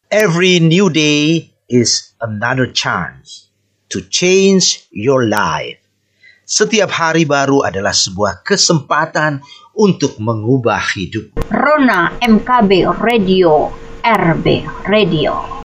Every new day is another chance to change your life. Setiap hari baru adalah sebuah kesempatan untuk mengubah hidup. Rona MKB Radio, RB Radio.